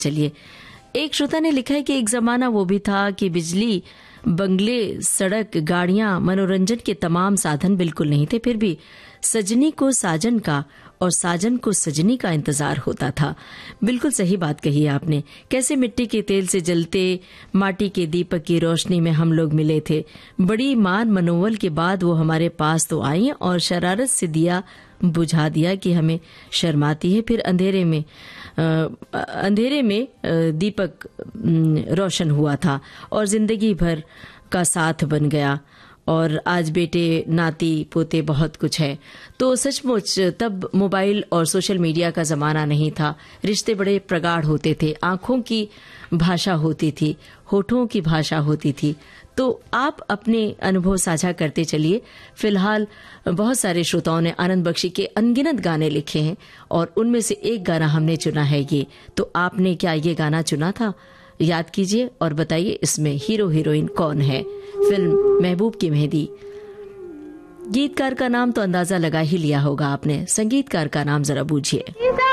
चलिए, एक श्रोता ने लिखा है कि एक जमाना वो भी था कि बिजली, बंगले, सड़क, गाड़ियां, मनोरंजन के तमाम साधन बिल्कुल नहीं थे, फिर भी सजनी को साजन का और साजन को सजनी का इंतजार होता था। बिल्कुल सही बात कही आपने। कैसे मिट्टी के तेल से जलते माटी के दीपक की रोशनी में हम लोग मिले थे। बड़ी मान मनोवल के बाद वो हमारे पास तो आई और शरारत से दिया बुझा दिया कि हमें शर्माती है। फिर अंधेरे में दीपक रोशन हुआ था और जिंदगी भर का साथ बन गया। और आज बेटे, नाती, पोते बहुत कुछ है। तो सचमुच तब मोबाइल और सोशल मीडिया का जमाना नहीं था। रिश्ते बड़े प्रगाढ़ होते थे, आंखों की भाषा होती थी, होठों की भाषा होती थी। तो आप अपने अनुभव साझा करते चलिए। फिलहाल बहुत सारे श्रोताओं ने आनंद बख्शी के अनगिनत गाने लिखे हैं और उनमें से एक गाना हमने चुना है ये। तो आपने क्या ये गाना चुना था? याद कीजिए और बताइए इसमें हीरो हीरोइन कौन है। फिल्म महबूब की मेहंदी। गीतकार का नाम तो अंदाजा लगा ही लिया होगा आपने, संगीतकार का नाम जरा बूझिए।